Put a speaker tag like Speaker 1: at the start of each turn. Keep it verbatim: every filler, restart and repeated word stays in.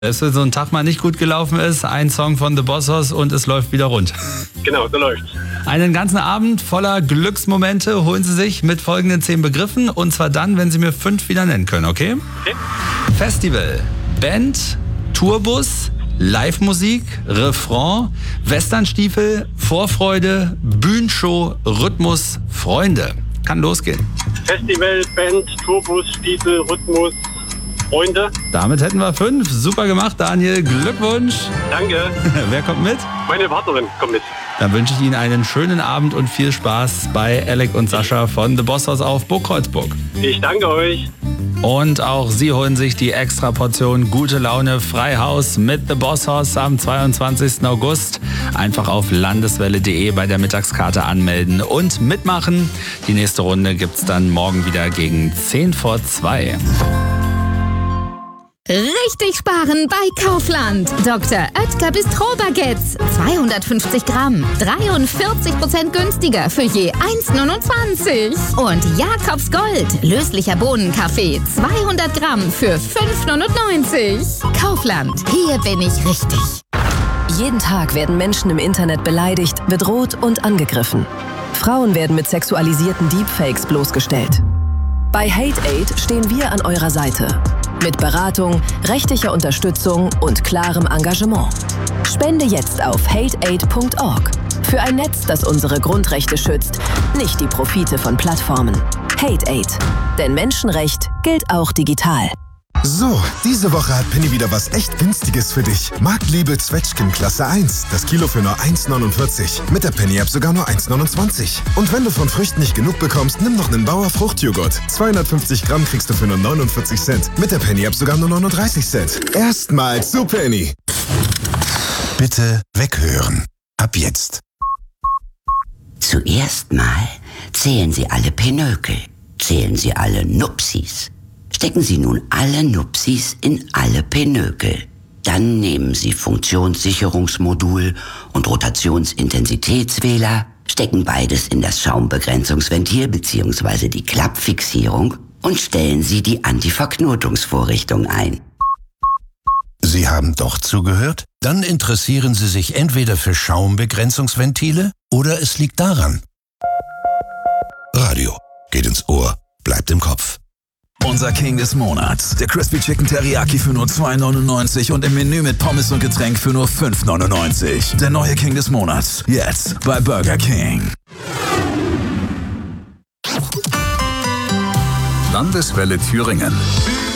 Speaker 1: Dass so ein Tag mal nicht gut gelaufen ist, ein Song von The Bossos und es läuft wieder rund.
Speaker 2: Genau, so läuft's.
Speaker 1: Einen ganzen Abend voller Glücksmomente holen Sie sich mit folgenden zehn Begriffen. Und zwar dann, wenn Sie mir fünf wieder nennen können, okay?
Speaker 2: Okay.
Speaker 1: Festival, Band, Tourbus, Live-Musik, Refrain, Westernstiefel, Vorfreude, Bühnenshow, Rhythmus, Freunde. Kann losgehen.
Speaker 2: Festival, Band, Tourbus, Stiefel, Rhythmus, Freunde.
Speaker 1: Damit hätten wir fünf. Super gemacht, Daniel. Glückwunsch.
Speaker 2: Danke.
Speaker 1: Wer kommt mit?
Speaker 2: Meine Partnerin kommt mit.
Speaker 1: Dann wünsche ich Ihnen einen schönen Abend und viel Spaß bei Alec und Sascha von The Bossos auf Burg Kreuzburg.
Speaker 2: Ich danke euch.
Speaker 1: Und auch Sie holen sich die extra Portion gute Laune Freihaus mit The Bossos am zweiundzwanzigsten August. Einfach auf landeswelle punkt de bei der Mittagskarte anmelden und mitmachen. Die nächste Runde gibt's dann morgen wieder gegen zehn vor zwei.
Speaker 3: Richtig sparen bei Kaufland. Doktor Oetker Bistro-Baguettes. zweihundertfünfzig Gramm. dreiundvierzig Prozent günstiger für je eins Komma neunundzwanzig. Und Jakobs Gold. Löslicher Bohnenkaffee. zweihundert Gramm für fünf Komma neunundneunzig. Kaufland. Hier bin ich richtig.
Speaker 4: Jeden Tag werden Menschen im Internet beleidigt, bedroht und angegriffen. Frauen werden mit sexualisierten Deepfakes bloßgestellt. Bei HateAid stehen wir an eurer Seite. Mit Beratung, rechtlicher Unterstützung und klarem Engagement. Spende jetzt auf hate aid punkt org. Für ein Netz, das unsere Grundrechte schützt, nicht die Profite von Plattformen. HateAid. Denn Menschenrecht gilt auch digital.
Speaker 5: So, diese Woche hat Penny wieder was echt Günstiges für dich. Marktliebe Zwetschgen Klasse eins. Das Kilo für nur eins Komma neunundvierzig. Mit der Penny-App sogar nur eins Komma neunundzwanzig. Und wenn du von Früchten nicht genug bekommst, nimm noch einen Bauer Fruchtjoghurt. zweihundertfünfzig Gramm kriegst du für nur neunundvierzig Cent. Mit der Penny-App sogar nur neununddreißig Cent. Erstmal zu Penny.
Speaker 6: Bitte weghören. Ab jetzt.
Speaker 7: Zuerst mal zählen Sie alle Pinökel. Zählen Sie alle Nupsis. Stecken Sie nun alle Nupsis in alle Pinökel. Dann nehmen Sie Funktionssicherungsmodul und Rotationsintensitätswähler, stecken beides in das Schaumbegrenzungsventil bzw. die Klappfixierung und stellen Sie die Antiverknotungsvorrichtung ein.
Speaker 6: Sie haben doch zugehört? Dann interessieren Sie sich entweder für Schaumbegrenzungsventile oder es liegt daran. Radio geht ins Ohr, bleibt im Kopf.
Speaker 8: Unser King des Monats. Der Crispy Chicken Teriyaki für nur zwei neunundneunzig und im Menü mit Pommes und Getränk für nur fünf neunundneunzig. Der neue King des Monats. Jetzt bei Burger King.
Speaker 9: Landeswelle Thüringen.